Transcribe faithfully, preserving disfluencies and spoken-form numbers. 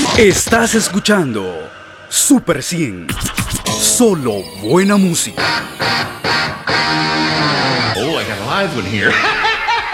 Estás escuchando Super cien. Solo buena música. Oh, I got a live one here.